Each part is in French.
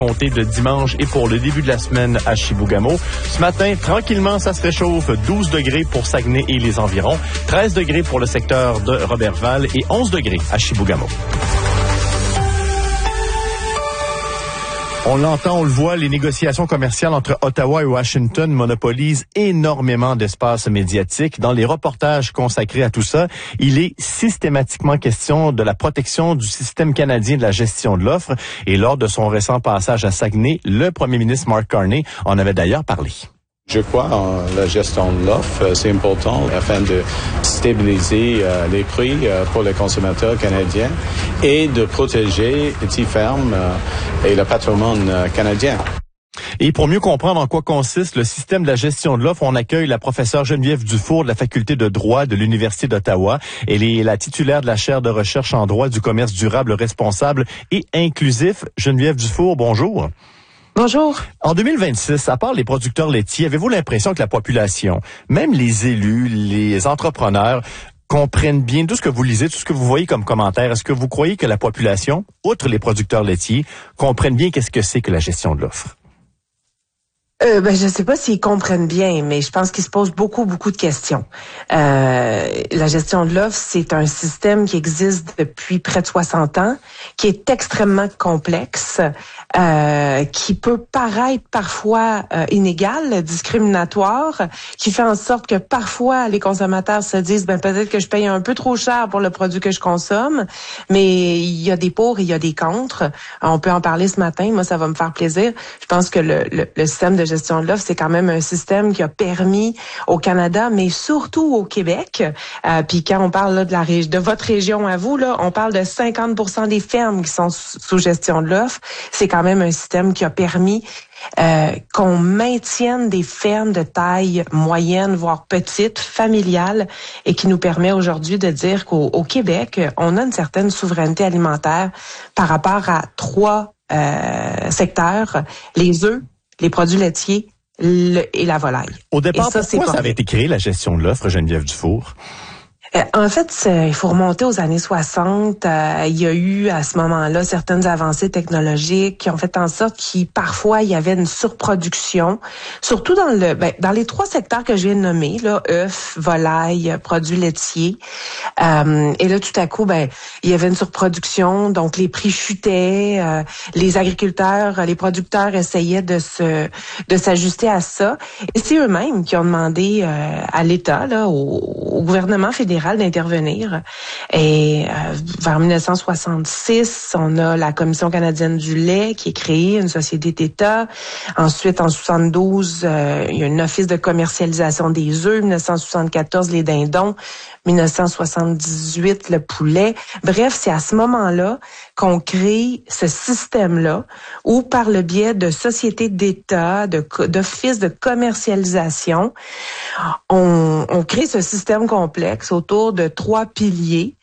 Compté de dimanche et pour le début de la semaine à Chibougamau. Ce matin, tranquillement, ça se réchauffe. 12 degrés pour Saguenay et les environs, 13 degrés pour le secteur de Robertval et 11 degrés à Chibougamau. On l'entend, on le voit, les négociations commerciales entre Ottawa et Washington monopolisent énormément d'espace médiatique. Dans les reportages consacrés à tout ça, il est systématiquement question de la protection du système canadien de la gestion de l'offre. Et lors de son récent passage à Saguenay, le premier ministre Mark Carney en avait d'ailleurs parlé. Je crois en la gestion de l'offre, c'est important afin de stabiliser les prix pour les consommateurs canadiens et de protéger les petites fermes et le patrimoine canadien. Et pour mieux comprendre en quoi consiste le système de la gestion de l'offre, on accueille la professeure Geneviève Dufour de la Faculté de droit de l'Université d'Ottawa. Elle est la titulaire de la chaire de recherche en droit du commerce durable, responsable et inclusif. Geneviève Dufour, bonjour. Bonjour. En 2026, à part les producteurs laitiers, avez-vous l'impression que la population, même les élus, les entrepreneurs, comprennent bien tout ce que vous lisez, tout ce que vous voyez comme commentaire? Est-ce que vous croyez que la population, outre les producteurs laitiers, comprennent bien qu'est-ce que c'est que la gestion de l'offre? Je sais pas s'ils comprennent bien, mais je pense qu'ils se posent beaucoup de questions. La gestion de l'offre, c'est un système qui existe depuis près de 60 ans, qui est extrêmement complexe, qui peut paraître parfois inégal, discriminatoire, qui fait en sorte que parfois les consommateurs se disent peut-être que je paye un peu trop cher pour le produit que je consomme, mais il y a des pour et il y a des contre. On peut en parler ce matin, moi ça va me faire plaisir. Je pense que le système de gestion de l'offre, c'est quand même un système qui a permis au Canada, mais surtout au Québec. Puis quand on parle là, de votre région à vous, là, on parle de 50% des fermes qui sont sous gestion de l'offre. C'est quand même un système qui a permis qu'on maintienne des fermes de taille moyenne, voire petite, familiale, et qui nous permet aujourd'hui de dire qu'au Québec, on a une certaine souveraineté alimentaire par rapport à 3 secteurs, les œufs, les produits laitiers et la volaille. Au départ, pourquoi ça avait été créé, la gestion de l'offre, Geneviève Dufour? En fait, il faut remonter aux années 60. Il y a eu à ce moment-là certaines avancées technologiques qui ont fait en sorte qu'il parfois il y avait une surproduction, surtout dans les 3 secteurs que je viens de nommer, là, œufs, volailles, produits laitiers. Et là, tout à coup, il y avait une surproduction, donc les prix chutaient, les agriculteurs, les producteurs essayaient de s'ajuster à ça. Et c'est eux-mêmes qui ont demandé à l'État, là, au gouvernement fédéral d'intervenir. Et vers 1966, on a la Commission canadienne du lait qui est créée, une société d'État. Ensuite, en 72, il y a un office de commercialisation des œufs. 1974, les dindons. 1978, le poulet. Bref, c'est à ce moment-là qu'on crée ce système-là où, par le biais de sociétés d'État, d'offices de commercialisation, on crée ce système complexe autour de 3 piliers.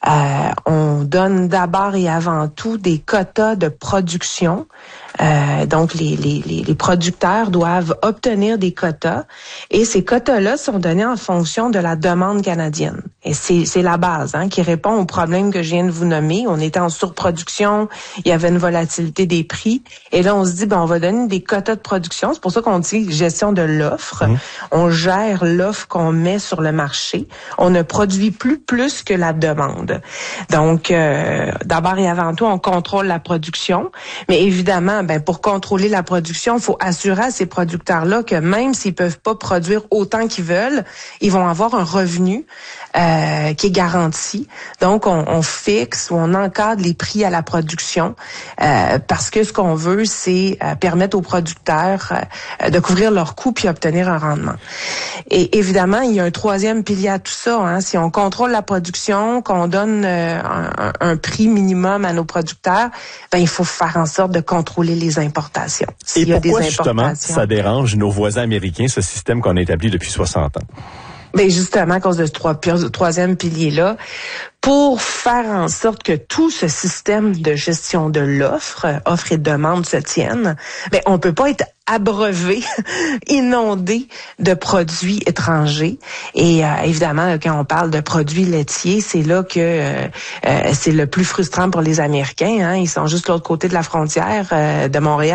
On donne d'abord et avant tout des quotas de production. Donc, les producteurs doivent obtenir des quotas et ces quotas-là sont donnés en fonction de la demande canadienne. Et c'est la base qui répond au problème que je viens de vous nommer. On était en surproduction, il y avait une volatilité des prix et là, on se dit, on va donner des quotas de production. C'est pour ça qu'on dit gestion de l'offre. On gère l'offre qu'on met sur le marché. On ne produit plus que la demande. Donc, d'abord et avant tout, on contrôle la production, mais évidemment, pour contrôler la production, il faut assurer à ces producteurs-là que même s'ils peuvent pas produire autant qu'ils veulent, ils vont avoir un revenu qui est garanti. Donc, on fixe ou on encadre les prix à la production parce que ce qu'on veut, c'est permettre aux producteurs de couvrir leurs coûts puis obtenir un rendement. Et évidemment, il y a un 3e pilier à tout ça. Si on contrôle la production, qu'on donne un prix minimum à nos producteurs, il faut faire en sorte de contrôler les importations. Et pourquoi, justement, ça dérange nos voisins américains, ce système qu'on a établi depuis 60 ans? Justement, à cause de ce 3e pilier-là, pour faire en sorte que tout ce système de gestion de l'offre, offre et demande se tienne, on peut pas être abreuvé, inondé de produits étrangers. Et évidemment, quand on parle de produits laitiers, c'est là que c'est le plus frustrant pour les Américains. Ils sont juste de l'autre côté de la frontière de Montréal.